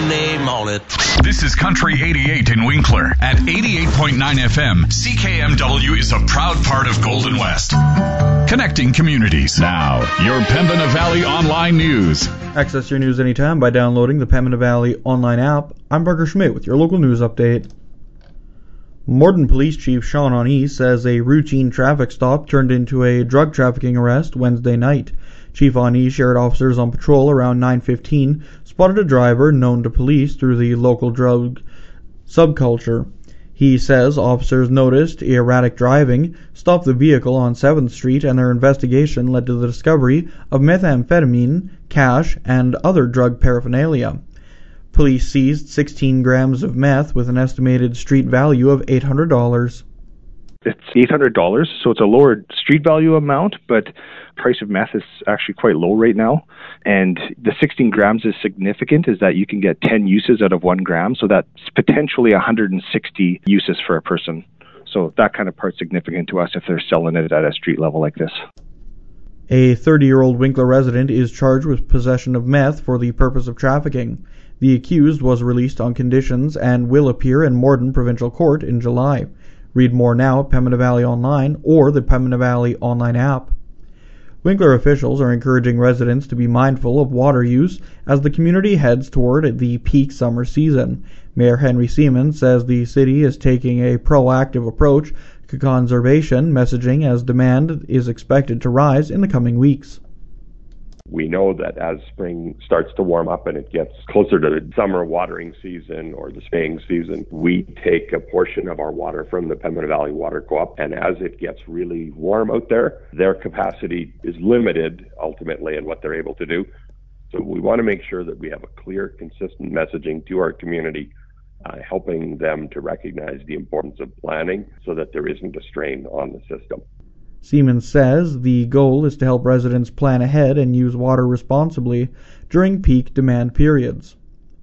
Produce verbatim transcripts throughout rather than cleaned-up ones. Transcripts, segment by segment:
name on it. This is Country eighty-eight in Winkler. At eighty-eight point nine F M, C K M W is a proud part of Golden West. Connecting communities. Now, your Pembina Valley Online News. Access your news anytime by downloading the Pembina Valley Online app. I'm Parker Schmidt with your local news update. Morden Police Chief Sean O'Neill says a routine traffic stop turned into a drug trafficking arrest Wednesday night. Chief O'Neill shared officers on patrol around nine fifteen spotted a driver known to police through the local drug subculture. He says officers noticed erratic driving, stopped the vehicle on seventh Street, and their investigation led to the discovery of methamphetamine, cash, and other drug paraphernalia. Police seized sixteen grams of meth with an estimated street value of eight hundred dollars. It's eight hundred dollars, so it's a lower street value amount, but price of meth is actually quite low right now. And the sixteen grams is significant, is that you can get ten uses out of one gram, so that's potentially one hundred sixty uses for a person. So that kind of part's significant to us if they're selling it at a street level like this. A thirty-year-old Winkler resident is charged with possession of meth for the purpose of trafficking. The accused was released on conditions and will appear in Morden Provincial Court in July. Read more now at Pembina Valley Online or the Pembina Valley Online app. Winkler officials are encouraging residents to be mindful of water use as the community heads toward the peak summer season. Mayor Henry Seaman says the city is taking a proactive approach to conservation messaging as demand is expected to rise in the coming weeks. We know that as spring starts to warm up and it gets closer to the summer watering season or the spraying season, we take a portion of our water from the Pembina Valley Water Co-op, and as it gets really warm out there, their capacity is limited ultimately in what they're able to do. So we want to make sure that we have a clear, consistent messaging to our community, uh, helping them to recognize the importance of planning so that there isn't a strain on the system. Siemens says the goal is to help residents plan ahead and use water responsibly during peak demand periods.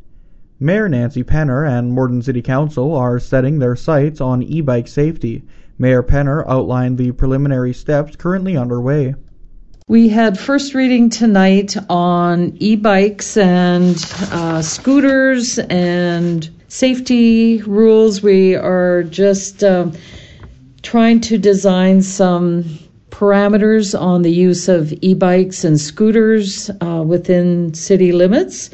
Mayor Nancy Penner and Morden City Council are setting their sights on e-bike safety. Mayor Penner outlined the preliminary steps currently underway. We had first reading tonight on e-bikes and uh, scooters and safety rules. We are just uh, trying to design some parameters on the use of e-bikes and scooters uh, within city limits.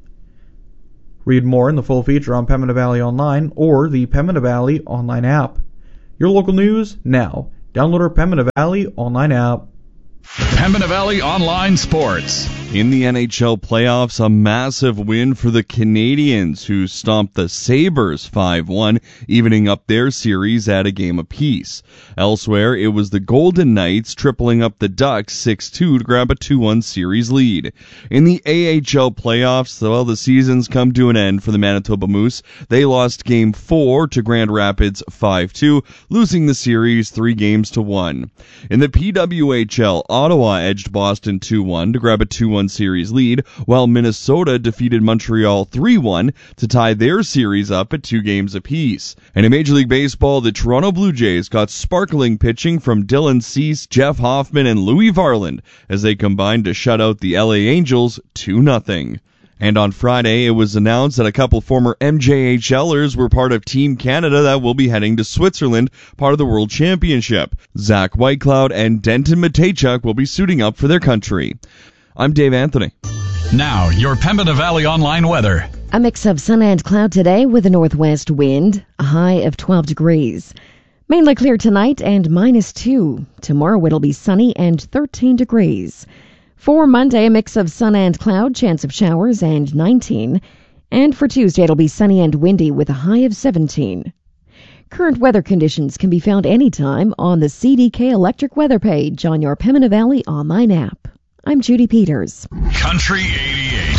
Read more in the full feature on Pembina Valley Online or the Pembina Valley Online app. Your local news now. Download our Pembina Valley Online app. Pembina Valley Online Sports. In the N H L playoffs, a massive win for the Canadiens, who stomped the Sabres five one, evening up their series at a game apiece. Elsewhere, it was the Golden Knights tripling up the Ducks six two to grab a two one series lead. In the A H L playoffs, well, the season's come to an end for the Manitoba Moose. They lost Game four to Grand Rapids five two, losing the series three games to one. In the P W H L, Ottawa edged Boston two one to grab a two one series lead, while Minnesota defeated Montreal three one to tie their series up at two games apiece. And in Major League Baseball, the Toronto Blue Jays got sparkling pitching from Dylan Cease, Jeff Hoffman, and Louis Varland as they combined to shut out the L A Angels two nothing. And on Friday, it was announced that a couple former M J H Lers were part of Team Canada that will be heading to Switzerland, part of the World Championship. Zach Whitecloud and Denton Matejchuk will be suiting up for their country. I'm Dave Anthony. Now, your Pembina Valley Online weather. A mix of sun and cloud today with a northwest wind, a high of twelve degrees. Mainly clear tonight and minus two. Tomorrow it'll be sunny and thirteen degrees. For Monday, a mix of sun and cloud, chance of showers, and nineteen. And for Tuesday, it'll be sunny and windy with a high of seventeen. Current weather conditions can be found anytime on the C D K Electric Weather page on your Pembina Valley Online app. I'm Judy Peters. Country eighty-eight.